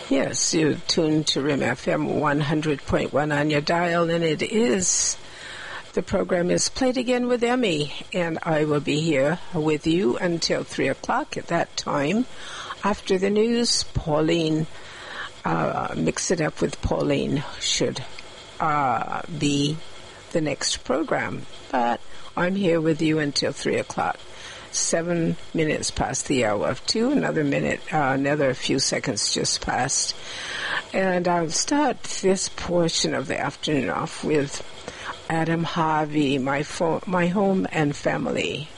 Yes, you're tuned to RIM FM 100.1 on your dial, and the program is Played Again with Emmy, and I will be here with you until 3 o'clock. At that time, after the news, Pauline, Mix It Up with Pauline should be the next program. But I'm here with you until 3 o'clock. 7 minutes past the hour of 2, another few seconds just passed. And I'll start this portion of the afternoon off with Adam Harvey, My Home and Family.